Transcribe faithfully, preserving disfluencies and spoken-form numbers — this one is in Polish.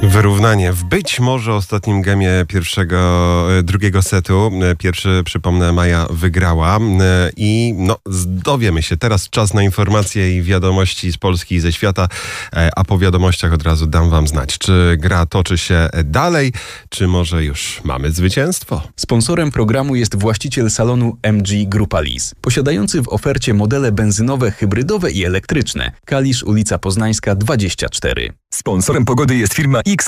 Wyrównanie w być może ostatnim gemie pierwszego, drugiego setu. Pierwszy, przypomnę, Maja wygrała i no, dowiemy się. Teraz czas na informacje i wiadomości z Polski i ze świata, a po wiadomościach od razu dam wam znać, czy gra toczy się dalej, czy może już mamy zwycięstwo. Sponsorem programu jest właściciel salonu M G Grupa Lease, posiadający w ofercie modele benzynowe, hybrydowe i elektryczne. Kalisz, ulica Poznańska dwadzieścia cztery. Sponsorem pogody jest firma X